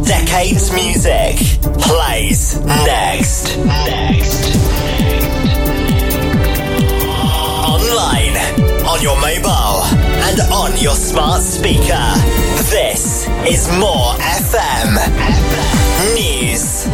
Decades Music plays next. Online, on your mobile, and on your smart speaker. This is More FM News.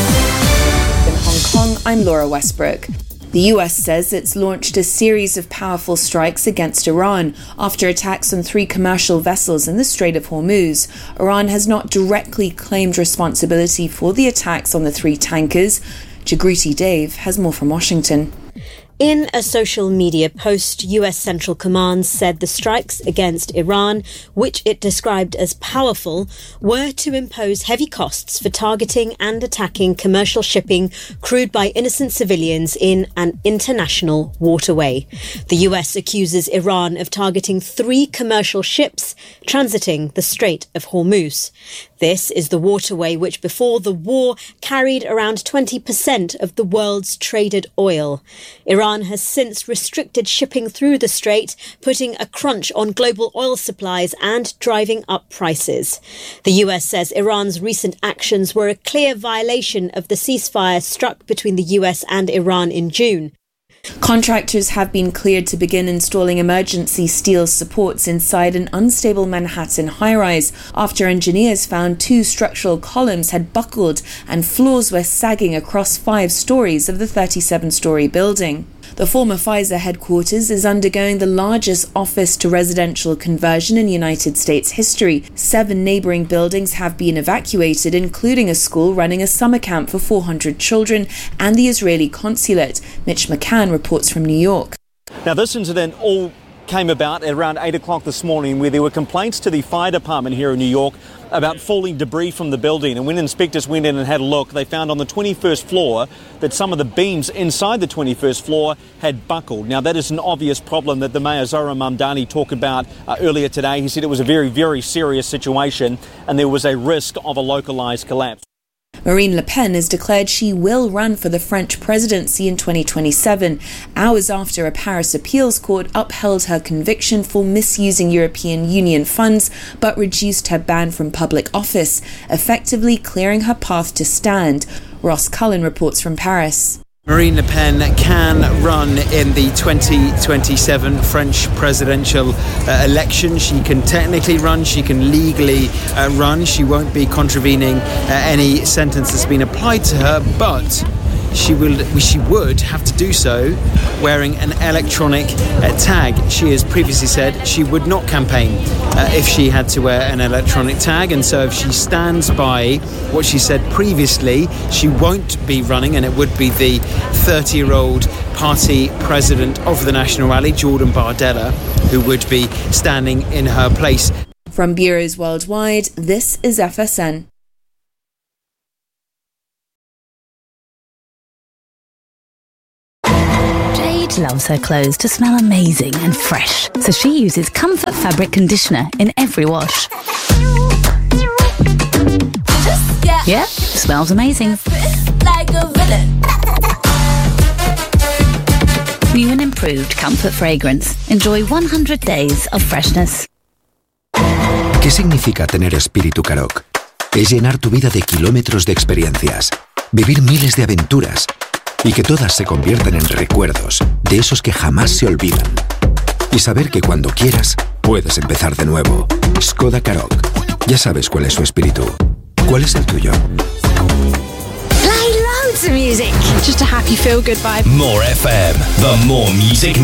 In Hong Kong, I'm Laura Westbrook. The US says it's launched a series of powerful strikes against Iran after attacks on 3 commercial vessels in the Strait of Hormuz. Iran has not directly claimed responsibility for the attacks on the 3 tankers. Jagruti Dave has more from Washington. In a social media post, US Central Command said the strikes against Iran, which it described as powerful, were to impose heavy costs for targeting and attacking commercial shipping crewed by innocent civilians in an international waterway. The US accuses Iran of targeting 3 commercial ships transiting the Strait of Hormuz. This is the waterway which before the war carried around 20% of the world's traded oil. Iran has since restricted shipping through the strait, putting a crunch on global oil supplies and driving up prices. The US says Iran's recent actions were a clear violation of the ceasefire struck between the US and Iran in June. Contractors have been cleared to begin installing emergency steel supports inside an unstable Manhattan high-rise after engineers found 2 structural columns had buckled and floors were sagging across 5 stories of the 37-story building. The former Pfizer headquarters is undergoing the largest office-to-residential conversion in United States history. 7 neighbouring buildings have been evacuated, including a school running a summer camp for 400 children and the Israeli consulate. Mitch McCann reports from New York. Now, this incident all came about at around 8 o'clock this morning, where there were complaints to the fire department here in New York about falling debris from the building. And when inspectors went in and had a look, they found on the 21st floor that some of the beams inside the 21st floor had buckled. Now, that is an obvious problem that the Mayor Zohran Mamdani talked about earlier today. He said it was a very, very serious situation and there was a risk of a localised collapse. Marine Le Pen has declared she will run for the French presidency in 2027, hours after a Paris appeals court upheld her conviction for misusing European Union funds but reduced her ban from public office, effectively clearing her path to stand. Ross Cullen reports from Paris. Marine Le Pen can run in the 2027 French presidential election. She can technically run, she can legally run. She won't be contravening any sentence that's been applied to her, but she would have to do so wearing an electronic tag. She has previously said she would not campaign if she had to wear an electronic tag, and so if she stands by what she said previously, she won't be running, and it would be the 30-year-old party president of the National Rally, Jordan Bardella, who would be standing in her place. From bureaus worldwide, this is FSN. Loves her clothes to smell amazing and fresh, so she uses Comfort Fabric Conditioner in every wash. Yeah, smells amazing. New and improved Comfort Fragrance. Enjoy 100 days of freshness. ¿Qué significa tener espíritu Karoq? Es llenar tu vida de kilómetros de experiencias, vivir miles de aventuras y que todas se conviertan en recuerdos, de esos que jamás se olvidan. Y saber que cuando quieras, puedes empezar de nuevo. Skoda Karoq. Ya sabes cuál es su espíritu. ¿Cuál es el tuyo? Play loads of music. Just a happy, feel-good vibe. More FM, the more music